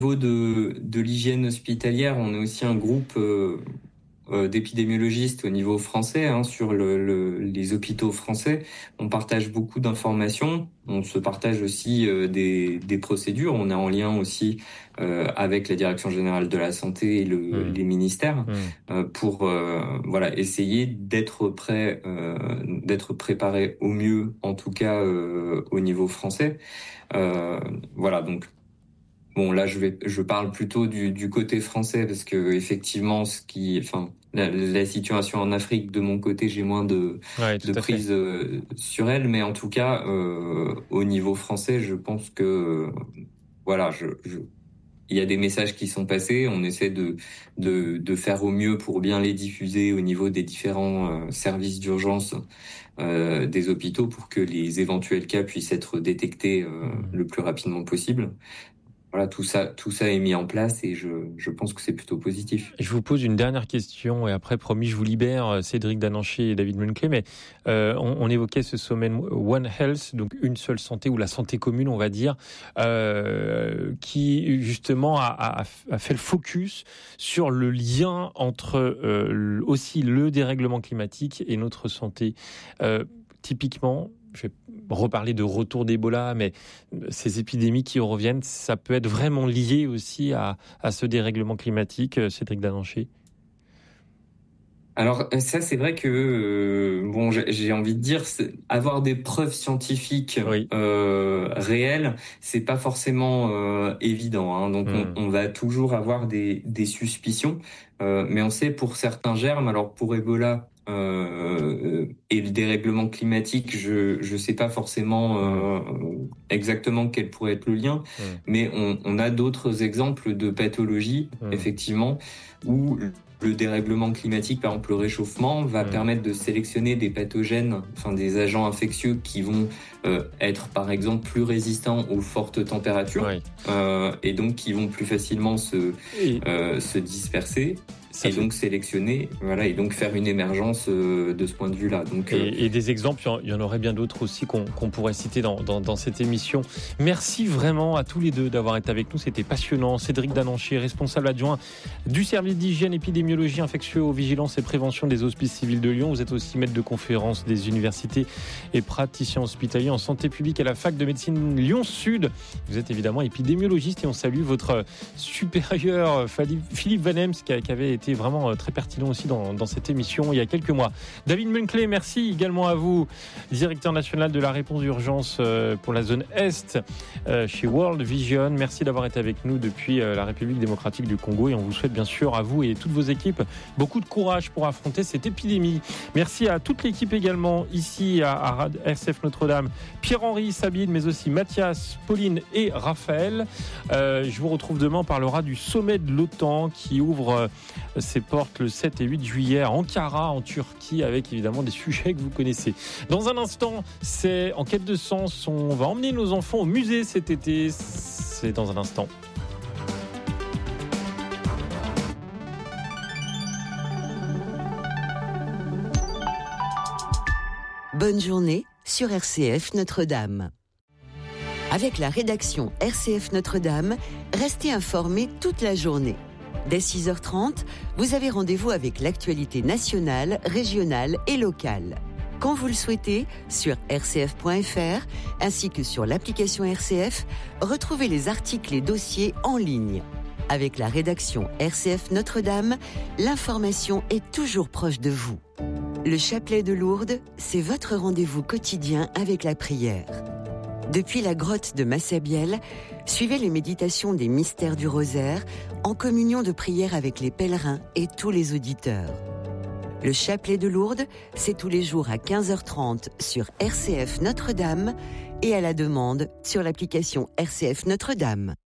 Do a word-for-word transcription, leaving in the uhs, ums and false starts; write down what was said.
niveau de, de l'hygiène hospitalière, on est aussi un groupe euh, euh, d'épidémiologistes au niveau français, hein, sur le, le, les hôpitaux français. On partage beaucoup d'informations. On se partage aussi euh, des, des procédures. On est en lien aussi euh, avec la Direction générale de la santé et le, mmh. les ministères mmh. euh, pour euh, voilà essayer d'être prêt, euh, d'être préparé au mieux, en tout cas euh, au niveau français. Euh, voilà donc. Bon, là, je vais, je parle plutôt du, du côté français parce que effectivement, ce qui, enfin, la, la situation en Afrique, de mon côté, j'ai moins de, ouais, de prise euh, sur elle, mais en tout cas, euh, au niveau français, je pense que, euh, voilà, je, je, il y a des messages qui sont passés. On essaie de, de, de faire au mieux pour bien les diffuser au niveau des différents euh, services d'urgence euh, des hôpitaux pour que les éventuels cas puissent être détectés euh, mmh. le plus rapidement possible. Voilà, tout ça, tout ça est mis en place et je, je pense que c'est plutôt positif. Je vous pose une dernière question et après, promis, je vous libère, Cédric Dananché et David Munkley. Mais euh, on, on évoquait ce sommet One Health, donc une seule santé ou la santé commune, on va dire, euh, qui justement a, a, a fait le focus sur le lien entre euh, aussi le dérèglement climatique et notre santé. Euh, typiquement, je vais reparler de retour d'Ebola, mais ces épidémies qui reviennent, ça peut être vraiment lié aussi à, à ce dérèglement climatique, Cédric Dananché. Alors ça, c'est vrai que euh, bon, j'ai, j'ai envie de dire, avoir des preuves scientifiques oui. euh, réelles, c'est pas forcément euh, évident. Hein. Donc mmh. on, on va toujours avoir des, des suspicions, euh, mais on sait pour certains germes. Alors pour Ebola. Euh, et le dérèglement climatique, je je sais pas forcément euh, exactement quel pourrait être le lien, mmh. mais on, on a d'autres exemples de pathologies, mmh. effectivement, où le dérèglement climatique, par exemple le réchauffement, va mmh. permettre de sélectionner des pathogènes, enfin des agents infectieux qui vont euh, être par exemple plus résistants aux fortes températures, oui. euh, et donc qui vont plus facilement se et... euh, se disperser. Ça et fait... donc sélectionner, voilà, et donc faire une émergence euh, de ce point de vue-là. Donc, et, euh... et des exemples, il y en aurait bien d'autres aussi qu'on, qu'on pourrait citer dans, dans, dans cette émission. Merci vraiment à tous les deux d'avoir été avec nous, c'était passionnant. Cédric Dananché, responsable adjoint du service d'hygiène, épidémiologie, infectio-vigilance et prévention des hospices civils de Lyon. Vous êtes aussi maître de conférences des universités et praticien hospitalier en santé publique à la fac de médecine Lyon-Sud. Vous êtes évidemment épidémiologiste et on salue votre supérieur Philippe Van Hems qui, a, qui avait été été vraiment très pertinent aussi dans, dans cette émission il y a quelques mois. David Munkley, merci également à vous, directeur national de la réponse d'urgence pour la zone Est chez World Vision. Merci d'avoir été avec nous depuis la République démocratique du Congo et on vous souhaite bien sûr à vous et toutes vos équipes beaucoup de courage pour affronter cette épidémie. Merci à toute l'équipe également ici à, à R C F Notre-Dame, Pierre-Henri, Sabine, mais aussi Mathias, Pauline et Raphaël. Euh, je vous retrouve demain, on parlera du sommet de l'OTAN qui ouvre ses portes le sept et huit juillet à Ankara en Turquie avec évidemment des sujets que vous connaissez. Dans un instant, c'est En quête de sens. On va emmener nos enfants au musée cet été. C'est dans un instant. Bonne journée sur R C F Notre-Dame. Avec la rédaction R C F Notre-Dame, restez informés toute la journée. Dès six heures trente, vous avez rendez-vous avec l'actualité nationale, régionale et locale. Quand vous le souhaitez, sur r c f point f r ainsi que sur l'application R C F, retrouvez les articles et dossiers en ligne. Avec la rédaction R C F Notre-Dame, l'information est toujours proche de vous. Le chapelet de Lourdes, c'est votre rendez-vous quotidien avec la prière. Depuis la grotte de Massabielle, suivez les méditations des mystères du rosaire en communion de prière avec les pèlerins et tous les auditeurs. Le chapelet de Lourdes, c'est tous les jours à quinze heures trente sur R C F Notre-Dame et à la demande sur l'application R C F Notre-Dame.